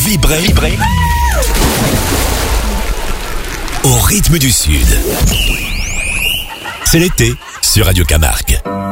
vibrez au rythme du Sud. C'est l'été sur Radio Camargue.